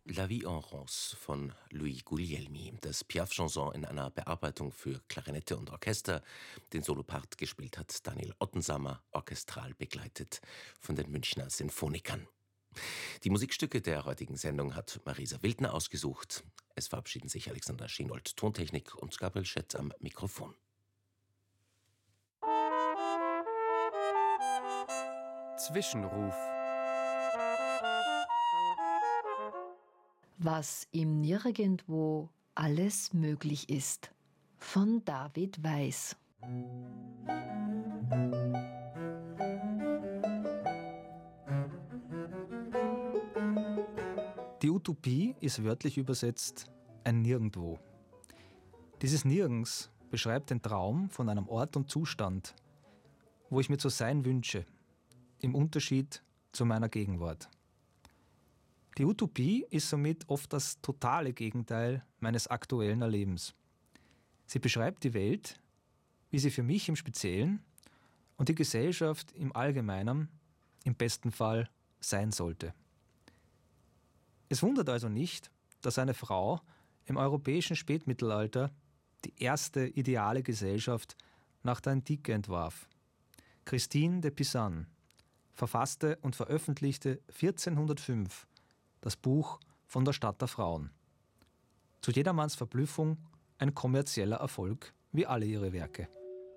La Vie en Rose von Louis Guglielmi, das Piaf-Chanson in einer Bearbeitung für Klarinette und Orchester. Den Solopart gespielt hat Daniel Ottensamer, orchestral begleitet von den Münchner Sinfonikern. Die Musikstücke der heutigen Sendung hat Marisa Wildner ausgesucht. Es verabschieden sich Alexander Schinold, Tontechnik, und Gabriel Schett am Mikrofon. Zwischenruf. Was im Nirgendwo alles möglich ist. Von David Weiß. Die Utopie ist wörtlich übersetzt ein Nirgendwo. Dieses Nirgends beschreibt den Traum von einem Ort und Zustand, wo ich mir zu sein wünsche, im Unterschied zu meiner Gegenwart. Die Utopie ist somit oft das totale Gegenteil meines aktuellen Erlebens. Sie beschreibt die Welt, wie sie für mich im Speziellen und die Gesellschaft im Allgemeinen im besten Fall sein sollte. Es wundert also nicht, dass eine Frau im europäischen Spätmittelalter die erste ideale Gesellschaft nach der Antike entwarf. Christine de Pizan verfasste und veröffentlichte 1405 das Buch von der Stadt der Frauen. Zu jedermanns Verblüffung ein kommerzieller Erfolg, wie alle ihre Werke.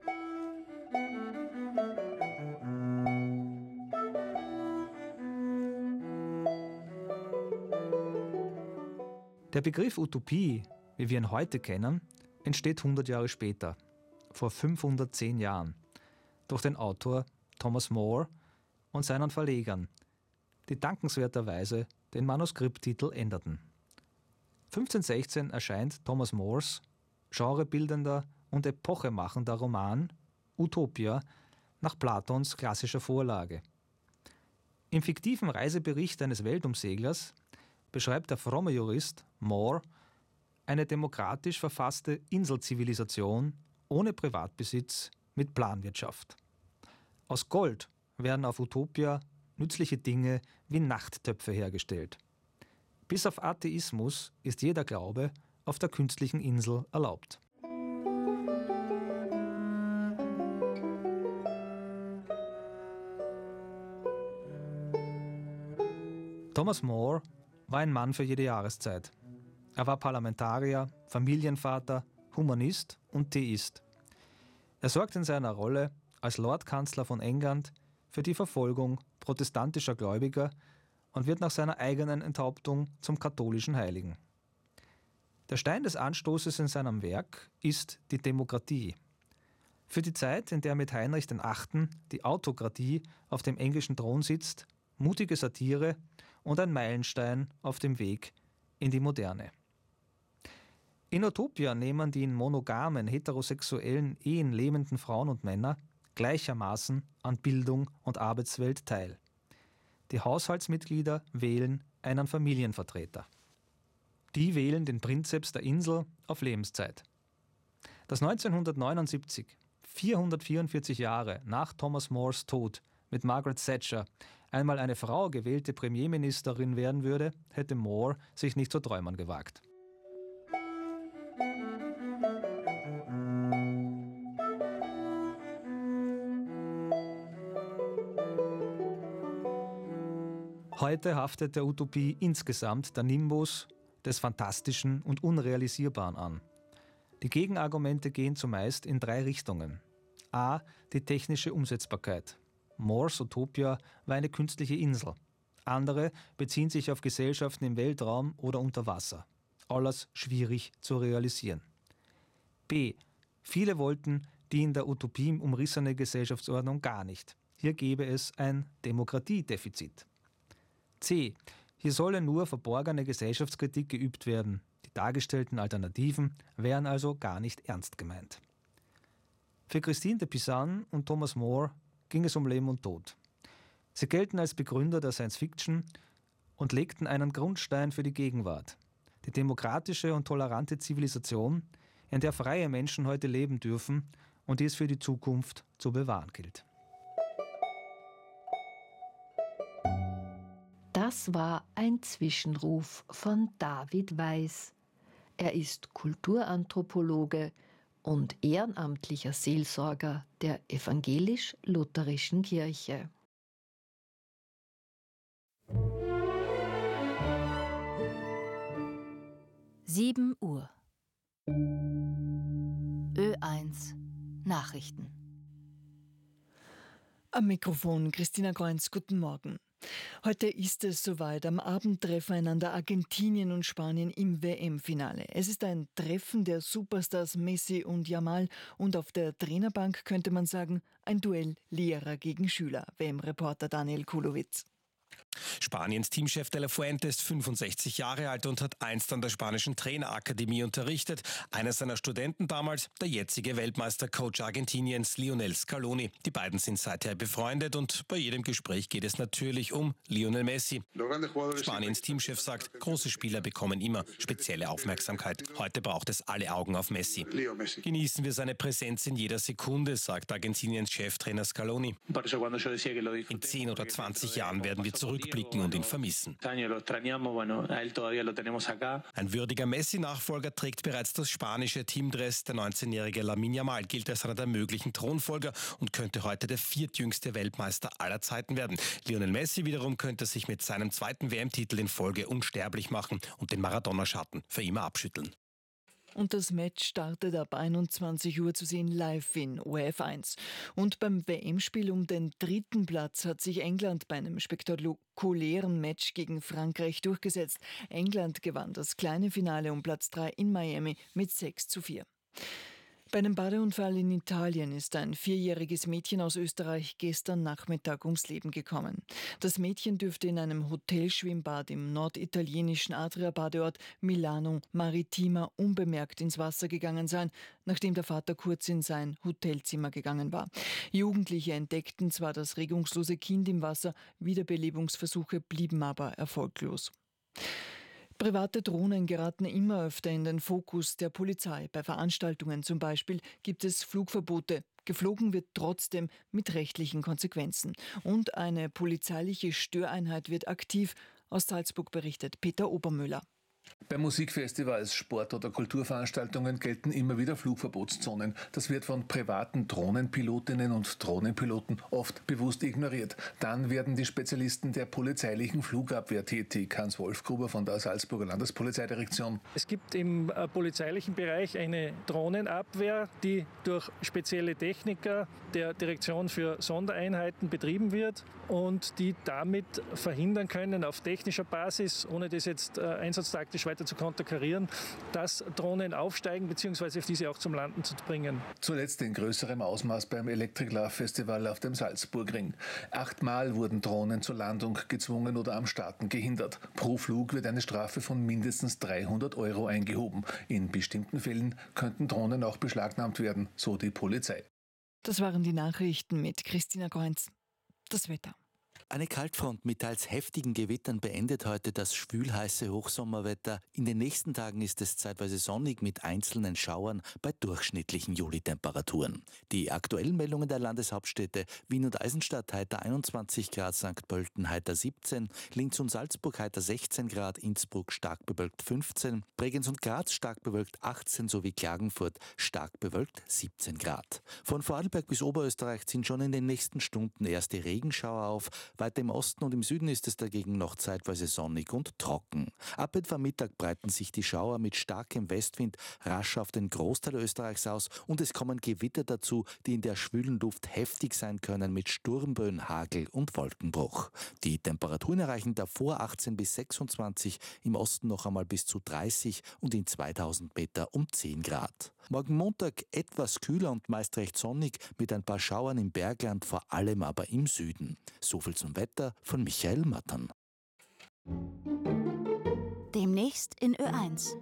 Der Begriff Utopie, wie wir ihn heute kennen, entsteht 100 Jahre später, vor 510 Jahren, durch den Autor Thomas More und seinen Verlegern, die dankenswerterweise den Manuskripttitel änderten. 1516 erscheint Thomas Mores genrebildender und epochemachender Roman Utopia nach Platons klassischer Vorlage. Im fiktiven Reisebericht eines Weltumseglers beschreibt der fromme Jurist More eine demokratisch verfasste Inselzivilisation ohne Privatbesitz mit Planwirtschaft. Aus Gold werden auf Utopia nützliche Dinge wie Nachttöpfe hergestellt. Bis auf Atheismus ist jeder Glaube auf der künstlichen Insel erlaubt. Thomas More war ein Mann für jede Jahreszeit. Er war Parlamentarier, Familienvater, Humanist und Theist. Er sorgte in seiner Rolle als Lordkanzler von England für die Verfolgung protestantischer Gläubiger und wird nach seiner eigenen Enthauptung zum katholischen Heiligen. Der Stein des Anstoßes in seinem Werk ist die Demokratie. Für die Zeit, in der mit Heinrich VIII. Die Autokratie auf dem englischen Thron sitzt, mutige Satire und ein Meilenstein auf dem Weg in die Moderne. In Utopia nehmen die in monogamen, heterosexuellen Ehen lebenden Frauen und Männer gleichermaßen an Bildung und Arbeitswelt teil. Die Haushaltsmitglieder wählen einen Familienvertreter. Die wählen den Prinzeps der Insel auf Lebenszeit. Dass 1979, 444 Jahre nach Thomas Mores Tod, mit Margaret Thatcher einmal eine Frau gewählte Premierministerin werden würde, hätte More sich nicht zu träumen gewagt. Heute haftet der Utopie insgesamt der Nimbus des Fantastischen und Unrealisierbaren an. Die Gegenargumente gehen zumeist in 3 Richtungen. A. Die technische Umsetzbarkeit. Mores Utopia war eine künstliche Insel. Andere beziehen sich auf Gesellschaften im Weltraum oder unter Wasser. Alles schwierig zu realisieren. B. Viele wollten die in der Utopie umrissene Gesellschaftsordnung gar nicht. Hier gäbe es ein Demokratiedefizit. C. Hier solle nur verborgene Gesellschaftskritik geübt werden. Die dargestellten Alternativen wären also gar nicht ernst gemeint. Für Christine de Pizan und Thomas More ging es um Leben und Tod. Sie gelten als Begründer der Science-Fiction und legten einen Grundstein für die Gegenwart. Die demokratische und tolerante Zivilisation, in der freie Menschen heute leben dürfen und die es für die Zukunft zu bewahren gilt. Das war ein Zwischenruf von David Weiß. Er ist Kulturanthropologe und ehrenamtlicher Seelsorger der evangelisch-lutherischen Kirche. Uhr. Ö1 Nachrichten. Am Mikrofon Christina Kreunz, guten Morgen. Heute ist es soweit. Am Abend treffen einander Argentinien und Spanien im WM-Finale. Es ist ein Treffen der Superstars Messi und Yamal und auf der Trainerbank könnte man sagen, ein Duell Lehrer gegen Schüler. WM-Reporter Daniel Kulowitz. Spaniens Teamchef De La Fuente ist 65 Jahre alt und hat einst an der spanischen Trainerakademie unterrichtet. Einer seiner Studenten damals, der jetzige Weltmeister-Coach Argentiniens Lionel Scaloni. Die beiden sind seither befreundet und bei jedem Gespräch geht es natürlich um Lionel Messi. Spaniens Teamchef sagt, große Spieler bekommen immer spezielle Aufmerksamkeit. Heute braucht es alle Augen auf Messi. Genießen wir seine Präsenz in jeder Sekunde, sagt Argentiniens Cheftrainer Scaloni. In 10 oder 20 Jahren werden wir zurückblicken und ihn vermissen. Ein würdiger Messi-Nachfolger trägt bereits das spanische Teamdress. Der 19-jährige Lamine Yamal gilt als einer der möglichen Thronfolger und könnte heute der viertjüngste Weltmeister aller Zeiten werden. Lionel Messi wiederum könnte sich mit seinem zweiten WM-Titel in Folge unsterblich machen und den Maradona-Schatten für immer abschütteln. Und das Match startet ab 21 Uhr zu sehen live in ORF1. Und beim WM-Spiel um den 3. Platz hat sich England bei einem spektakulären Match gegen Frankreich durchgesetzt. England gewann das kleine Finale um Platz 3 in Miami mit 6:4. Bei einem Badeunfall in Italien ist ein 4-jähriges Mädchen aus Österreich gestern Nachmittag ums Leben gekommen. Das Mädchen dürfte in einem Hotelschwimmbad im norditalienischen Adria-Badeort Milano Maritima unbemerkt ins Wasser gegangen sein, nachdem der Vater kurz in sein Hotelzimmer gegangen war. Jugendliche entdeckten zwar das regungslose Kind im Wasser, Wiederbelebungsversuche blieben aber erfolglos. Private Drohnen geraten immer öfter in den Fokus der Polizei. Bei Veranstaltungen zum Beispiel gibt es Flugverbote. Geflogen wird trotzdem mit rechtlichen Konsequenzen. Und eine polizeiliche Störeinheit wird aktiv. Aus Salzburg berichtet Peter Obermüller. Bei Musikfestivals, Sport- oder Kulturveranstaltungen gelten immer wieder Flugverbotszonen. Das wird von privaten Drohnenpilotinnen und Drohnenpiloten oft bewusst ignoriert. Dann werden die Spezialisten der polizeilichen Flugabwehr tätig. Hans Wolfgruber von der Salzburger Landespolizeidirektion. Es gibt im polizeilichen Bereich eine Drohnenabwehr, die durch spezielle Techniker der Direktion für Sondereinheiten betrieben wird und die damit verhindern können, auf technischer Basis, ohne das jetzt einsatztaktisch weiter zu konterkarieren, dass Drohnen aufsteigen bzw. auf diese auch zum Landen zu bringen. Zuletzt in größerem Ausmaß beim Electric Love Festival auf dem Salzburgring. 8-mal wurden Drohnen zur Landung gezwungen oder am Starten gehindert. Pro Flug wird eine Strafe von mindestens 300 € eingehoben. In bestimmten Fällen könnten Drohnen auch beschlagnahmt werden, so die Polizei. Das waren die Nachrichten mit Christina Kreunz. Das Wetter. Eine Kaltfront mit teils heftigen Gewittern beendet heute das schwülheiße Hochsommerwetter. In den nächsten Tagen ist es zeitweise sonnig mit einzelnen Schauern bei durchschnittlichen Julitemperaturen. Die aktuellen Meldungen der Landeshauptstädte: Wien und Eisenstadt heiter 21 Grad, St. Pölten heiter 17, Linz und Salzburg heiter 16 Grad, Innsbruck stark bewölkt 15, Bregenz und Graz stark bewölkt 18 sowie Klagenfurt stark bewölkt 17 Grad. Von Vorarlberg bis Oberösterreich ziehen schon in den nächsten Stunden erste Regenschauer auf. Weiter im Osten und im Süden ist es dagegen noch zeitweise sonnig und trocken. Ab etwa Mittag breiten sich die Schauer mit starkem Westwind rasch auf den Großteil Österreichs aus und es kommen Gewitter dazu, die in der schwülen Luft heftig sein können mit Sturmböen, Hagel und Wolkenbruch. Die Temperaturen erreichen davor 18 bis 26, im Osten noch einmal bis zu 30 und in 2000 Meter um 10 Grad. Morgen Montag etwas kühler und meist recht sonnig mit ein paar Schauern im Bergland, vor allem aber im Süden. Soviel zum Wetter von Michael Mattern. Demnächst in Ö1.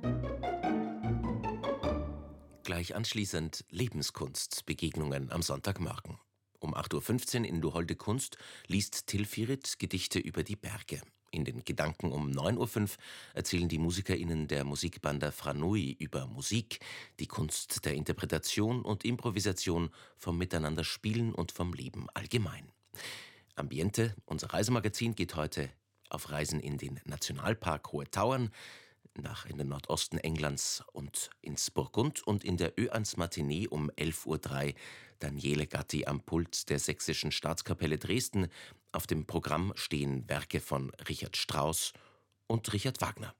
Gleich anschließend Lebenskunst-Begegnungen am Sonntagmorgen. Um 8:15 Uhr in Du Holde Kunst liest Till Firit Gedichte über die Berge. In den Gedanken um 9:05 Uhr erzählen die MusikerInnen der Musikbanda Franui über Musik, die Kunst der Interpretation und Improvisation, vom Miteinanderspielen und vom Leben allgemein. Ambiente, unser Reisemagazin, geht heute auf Reisen in den Nationalpark Hohe Tauern, nach in den Nordosten Englands und ins Burgund und in der Ö1 Matinee um 11:03 Uhr Daniele Gatti am Pult der Sächsischen Staatskapelle Dresden. Auf dem Programm stehen Werke von Richard Strauss und Richard Wagner.